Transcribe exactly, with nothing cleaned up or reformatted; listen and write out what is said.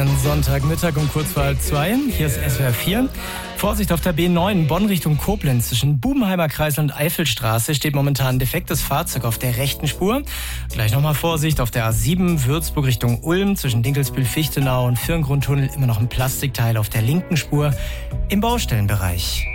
Einen Sonntagmittag um kurz vor halb zwei. Hier ist S W R vier. Vorsicht auf der B neun, Bonn Richtung Koblenz. Zwischen Bubenheimer Kreisel und Eifelstraße steht momentan ein defektes Fahrzeug auf der rechten Spur. Gleich nochmal Vorsicht auf der A sieben, Würzburg Richtung Ulm. Zwischen Dinkelsbühl-Fichtenau und Firngrundtunnel immer noch ein Plastikteil auf der linken Spur im Baustellenbereich.